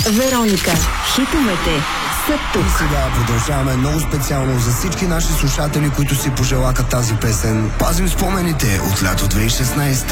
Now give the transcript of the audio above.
Вероника, хитовете са тук. И сега продължаваме много специално за всички наши слушатели, които си пожелаха тази песен. Пазим спомените от лято 2016.